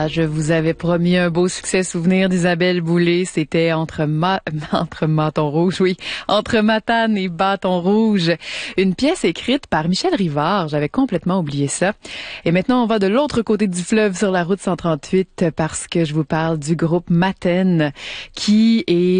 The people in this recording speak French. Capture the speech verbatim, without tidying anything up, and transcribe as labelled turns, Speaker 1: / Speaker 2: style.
Speaker 1: Ah, je vous avais promis un beau succès souvenir d'Isabelle Boulay. C'était entre ma, entre Bâton Rouge, oui, entre Matane et Bâton Rouge. Une pièce écrite par Michel Rivard. J'avais complètement oublié ça. Et maintenant, on va de l'autre côté du fleuve sur la route cent trente-huit parce que je vous parle du groupe Matane qui est